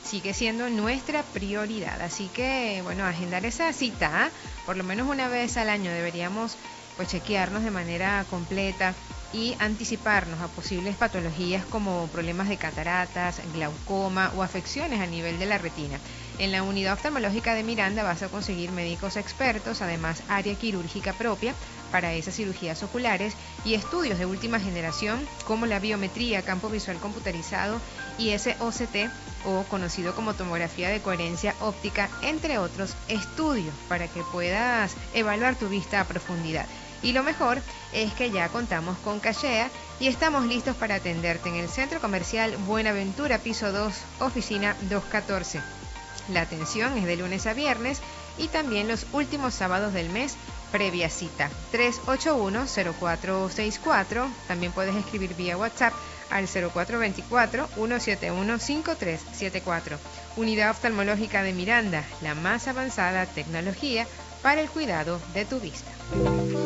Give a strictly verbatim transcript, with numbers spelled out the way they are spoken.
sigue siendo nuestra prioridad. Así que, bueno, agendar esa cita, ¿eh? Por lo menos una vez al año deberíamos pues chequearnos de manera completa y anticiparnos a posibles patologías como problemas de cataratas, glaucoma o afecciones a nivel de la retina. En la unidad oftalmológica de Miranda vas a conseguir médicos expertos, además área quirúrgica propia para esas cirugías oculares y estudios de última generación como la biometría, campo visual computarizado y S O C T o conocido como tomografía de coherencia óptica, entre otros estudios para que puedas evaluar tu vista a profundidad. Y lo mejor es que ya contamos con Cachea y estamos listos para atenderte en el Centro Comercial Buenaventura, piso dos, oficina doscientos catorce. La atención es de lunes a viernes y también los últimos sábados del mes, previa cita. tres ocho uno, cero cuatro seis cuatro. También puedes escribir vía WhatsApp al cero cuatro dos cuatro, uno siete uno, cinco tres siete cuatro. Unidad Oftalmológica de Miranda, la más avanzada tecnología para el cuidado de tu vista.